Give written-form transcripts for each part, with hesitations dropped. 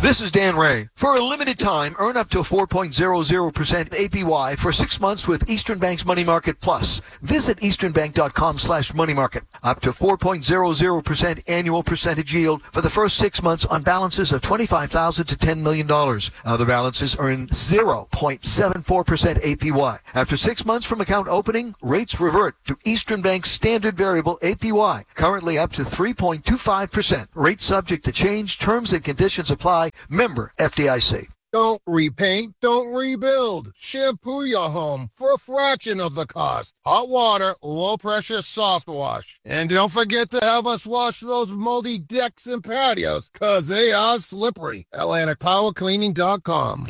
This is Dan Ray. For a limited time, earn up to 4.00% APY for 6 months with Eastern Bank's Money Market Plus. Visit easternbank.com/moneymarket. Up to 4.00% annual percentage yield for the first 6 months on balances of $25,000 to $10 million. Other balances earn 0.74% APY. After 6 months from account opening, rates revert to Eastern Bank's standard variable APY, currently up to 3.25%. Rates subject to change. Terms and conditions apply. Member FDIC. Don't repaint, don't rebuild. Shampoo your home for a fraction of the cost. Hot water, low pressure soft wash. And don't forget to have us wash those moldy decks and patios, cause they are slippery. AtlanticPowerCleaning.com.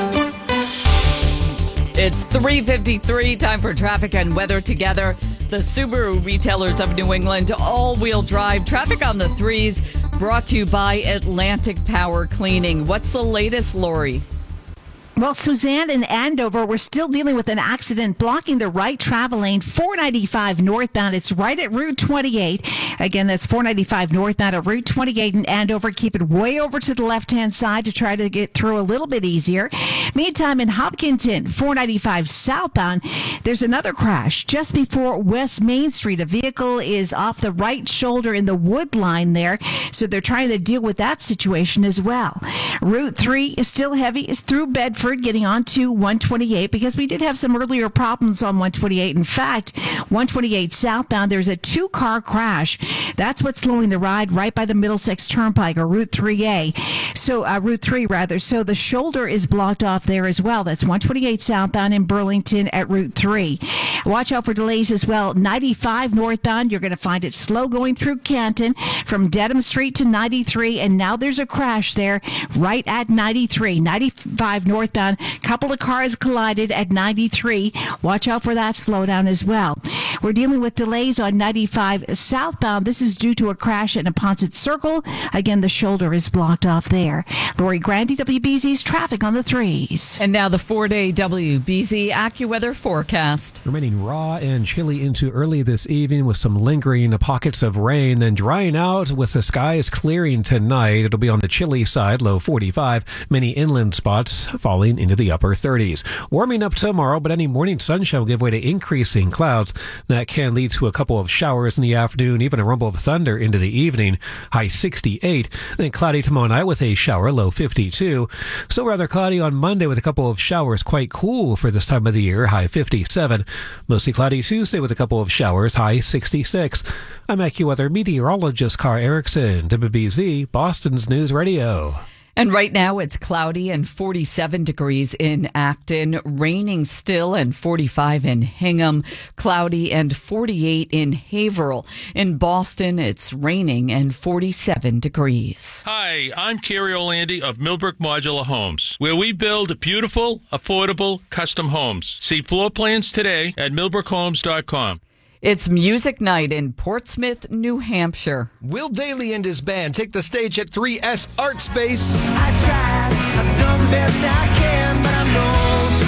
It's 3:53, time for traffic and weather together. The Subaru retailers of New England, all-wheel drive traffic on the threes, brought to you by Atlantic Power Cleaning. What's the latest, Lori? Well, Suzanne and Andover, we're still dealing with an accident blocking the right travel lane, 495 northbound. It's right at Route 28. Again, that's 495 northbound at Route 28 in Andover. Keep it way over to the left-hand side to try to get through a little bit easier. Meantime, in Hopkinton, 495 southbound, there's another crash just before West Main Street. A vehicle is off the right shoulder in the wood line there, so they're trying to deal with that situation as well. Route 3 is still heavy. It's through Bedford, getting on to 128 because we did have some earlier problems on 128. In fact, 128 southbound, there's a two-car crash. That's what's slowing the ride right by the Middlesex Turnpike, or Route 3A. So, Route 3 rather. So the shoulder is blocked off there as well. That's 128 southbound in Burlington at Route 3. Watch out for delays as well. 95 northbound, you're going to find it slow going through Canton from Dedham Street to 93. And now there's a crash there right at 93. 95 northbound. Couple of cars collided at 93. Watch out for that slowdown as well. We're dealing with delays on 95 southbound. This is due to a crash at Neponset Circle. Again, the shoulder is blocked off there. Lori Grandy, WBZ's traffic on the threes. And now the 4-day WBZ AccuWeather forecast. Remaining raw and chilly into early this evening with some lingering pockets of rain, then drying out with the skies clearing tonight. It'll be on the chilly side, low 45. Many inland spots falling into the upper 30s. Warming up tomorrow, but any morning sunshine will give way to increasing clouds. That can lead to a couple of showers in the afternoon, even a rumble of thunder into the evening. High 68. Then cloudy tomorrow night with a shower, low 52. Still rather cloudy on Monday with a couple of showers. Quite cool for this time of the year, high 57. Mostly cloudy Tuesday with a couple of showers, high 66. I'm AccuWeather meteorologist Carr Erickson, WBZ, Boston's News Radio. And right now it's cloudy and 47 degrees in Acton, raining still and 45 in Hingham, cloudy and 48 in Haverhill. In Boston, it's raining and 47 degrees. Hi, I'm Kerry Orlandi of Millbrook Modular Homes, where we build beautiful, affordable, custom homes. See floor plans today at millbrookhomes.com. It's music night in Portsmouth, New Hampshire. Will Daly and his band take the stage at 3S Art Space. I tried, I've done best I can, but I'm no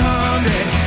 300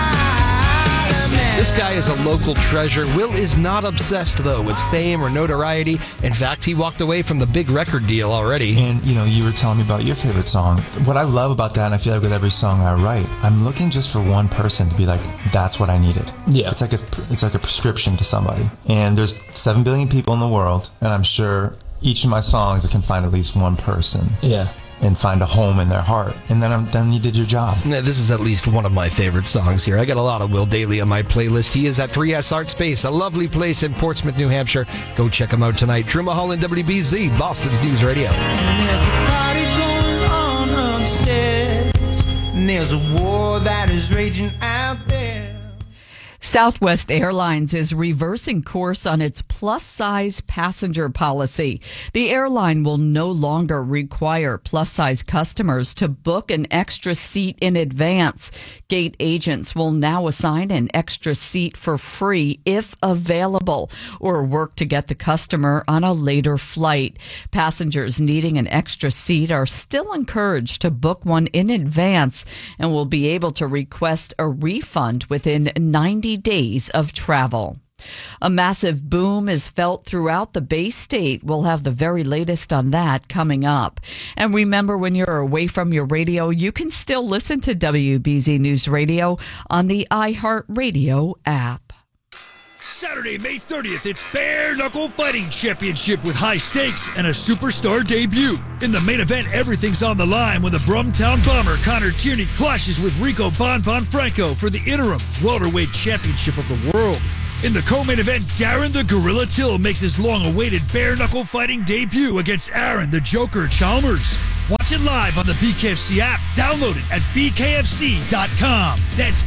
This guy is a local treasure. Will is not obsessed, though, with fame or notoriety. In fact, he walked away from the big record deal already. And, you were telling me about your favorite song. What I love about that, and I feel like with every song I write, I'm looking just for one person to be like, that's what I needed. Yeah. It's like a prescription to somebody. And there's 7 billion people in the world, and I'm sure each of my songs I can find at least one person. Yeah. And find a home in their heart. And then you did your job. Yeah, this is at least one of my favorite songs here. I got a lot of Will Daly on my playlist. He is at 3S Art Space, a lovely place in Portsmouth, New Hampshire. Go check him out tonight. Drew Mulholland, WBZ, Boston's News Radio. And there's a party going on upstairs, and there's a war that is raging out there. Southwest Airlines is reversing course on its plus-size passenger policy. The airline will no longer require plus-size customers to book an extra seat in advance. Gate agents will now assign an extra seat for free if available, or work to get the customer on a later flight. Passengers needing an extra seat are still encouraged to book one in advance and will be able to request a refund within 90 days of travel. A massive boom is felt throughout the Bay State. We'll have the very latest on that coming up. And remember, when you're away from your radio, you can still listen to WBZ News Radio on the iHeartRadio app. Saturday, May 30th, it's Bare Knuckle Fighting Championship with high stakes and a superstar debut. In the main event, everything's on the line when the Brumtown Bomber Connor Tierney clashes with Rico Bon Franco for the interim welterweight championship of the world. In the co-main event, Darren the Gorilla Till makes his long-awaited bare knuckle fighting debut against Aaron the Joker Chalmers. Watch it live on the BKFC app. Download it at bkfc.com. That's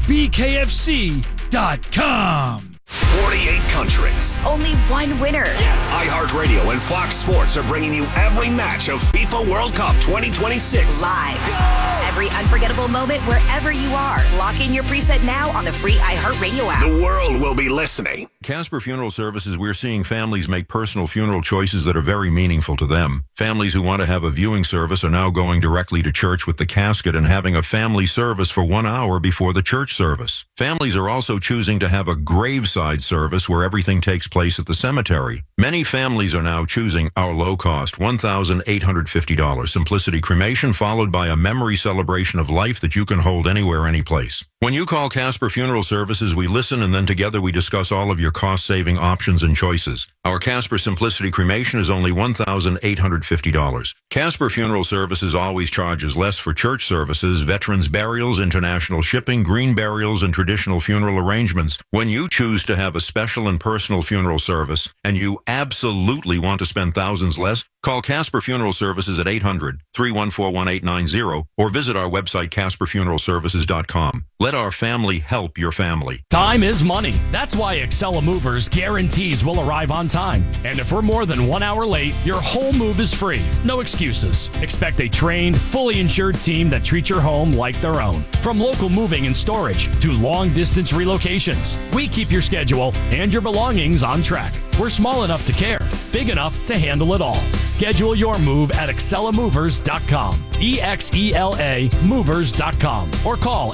bkfc.com. 48 countries. Only one winner. Yes. iHeartRadio and Fox Sports are bringing you every match of FIFA World Cup 2026. Live. Every unforgettable moment wherever you are. Lock in your preset now on the free iHeartRadio app. The world will be listening. Casper Funeral Services, we're seeing families make personal funeral choices that are very meaningful to them. Families who want to have a viewing service are now going directly to church with the casket and having a family service for 1 hour before the church service. Families are also choosing to have a graveside service where everything takes place at the cemetery. Many families are now choosing our low-cost $1,850 Simplicity Cremation, followed by a memory celebration of life that you can hold anywhere, anyplace. When you call Casper Funeral Services, we listen and then together we discuss all of your cost-saving options and choices. Our Casper Simplicity Cremation is only $1,850. Casper Funeral Services always charges less for church services, veterans burials, international shipping, green burials, and traditional funeral arrangements. When you choose to have a special and personal funeral service, and you absolutely want to spend thousands less, call Casper Funeral Services at 800-314-1890 or visit our website, CasperFuneralServices.com. Let our family help your family. Time is money. That's why Excella Movers guarantees we'll arrive on time. And if we're more than 1 hour late, your whole move is free. No excuses. Expect a trained, fully insured team that treats your home like their own. From local moving and storage to long-distance relocations, we keep your schedule and your belongings on track. We're small enough to care, big enough to handle it all. Schedule your move at ExcellaMovers.com. EXELA Movers.com. Or call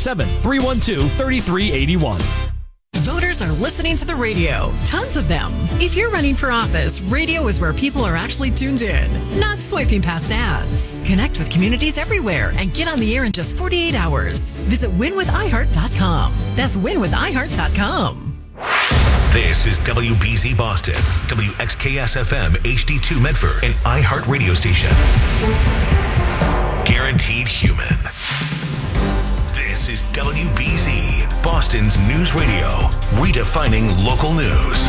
857-312-3381. Voters are listening to the radio. Tons of them. If you're running for office, radio is where people are actually tuned in, not swiping past ads. Connect with communities everywhere and get on the air in just 48 hours. Visit winwithiheart.com. That's winwithiheart.com. This is WBZ Boston, WXKS-FM HD2 Medford, an iHeart radio station. Guaranteed human. This is WBZ, Boston's news radio, redefining local news.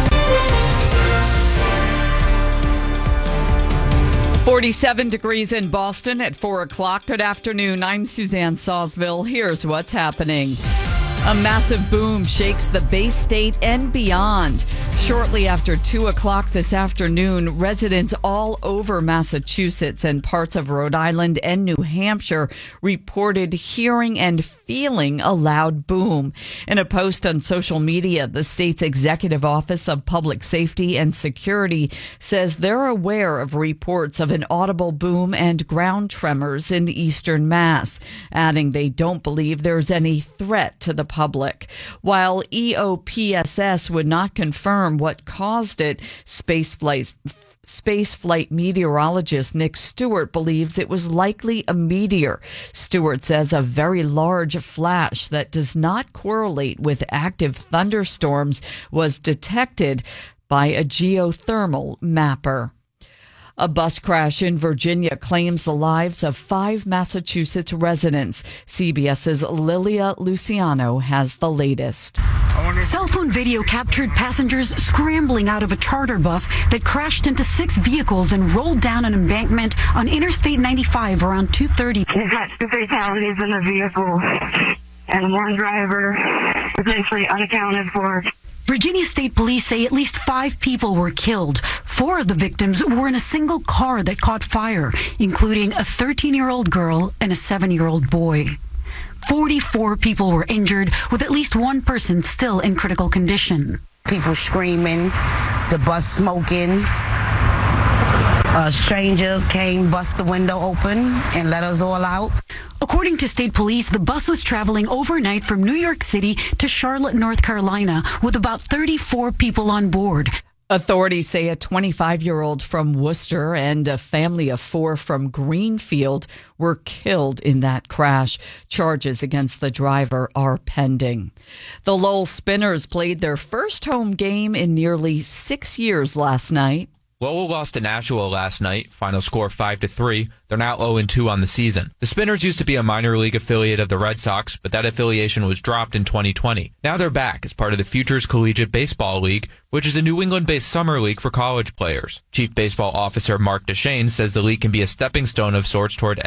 47 degrees in Boston at 4 o'clock. Good afternoon. I'm Suzanne Sawsville. Here's what's happening. A massive boom shakes the Bay State and beyond. Shortly after 2 o'clock this afternoon, residents all over Massachusetts and parts of Rhode Island and New Hampshire reported hearing and feeling a loud boom. In a post on social media, the state's Executive Office of Public Safety and Security says they're aware of reports of an audible boom and ground tremors in eastern Mass, adding they don't believe there's any threat to the public. While EOPSS would not confirm what caused it, spaceflight meteorologist Nick Stewart believes it was likely a meteor. Stewart says a very large flash that does not correlate with active thunderstorms was detected by a geothermal mapper. A bus crash in Virginia claims the lives of 5 Massachusetts residents. CBS's Lilia Luciano has the latest. Cell phone video captured passengers scrambling out of a charter bus that crashed into 6 vehicles and rolled down an embankment on Interstate 95 around 2:30. We've got 2 fatalities in the vehicle and 1 driver potentially unaccounted for. Virginia State Police say at least 5 people were killed. 4 of the victims were in a single car that caught fire, including a 13-year-old girl and a 7-year-old boy. 44 people were injured, with at least 1 person still in critical condition. People screaming, the bus smoking. A stranger came, bust the window open, and let us all out. According to state police, the bus was traveling overnight from New York City to Charlotte, North Carolina, with about 34 people on board. Authorities say a 25-year-old from Worcester and a family of 4 from Greenfield were killed in that crash. Charges against the driver are pending. The Lowell Spinners played their first home game in nearly 6 years last night. Lowell lost to Nashua last night, final score 5-3. They're now 0-2 on the season. The Spinners used to be a minor league affiliate of the Red Sox, but that affiliation was dropped in 2020. Now they're back as part of the Futures Collegiate Baseball League, which is a New England-based summer league for college players. Chief Baseball Officer Mark Deschênes says the league can be a stepping stone of sorts toward